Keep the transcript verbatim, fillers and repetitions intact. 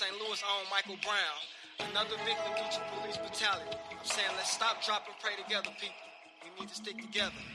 Saint Louis own Michael Brown, another victim due to police brutality. I'm saying let's stop, drop, and pray together, people. We need to stick together.